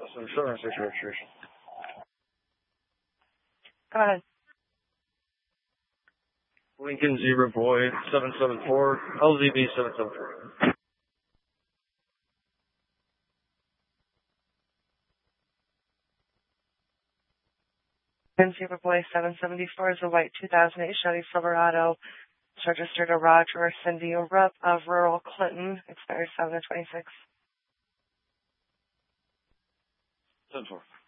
Insurance registration. Go ahead. Lincoln Zebra Boy 774, LZB 774. Lincoln Zebra Boy 774 is a white 2008 Chevy Silverado. It's registered to Roger or Cindy Rupp of rural Clinton. Expires 7/26. 10-4.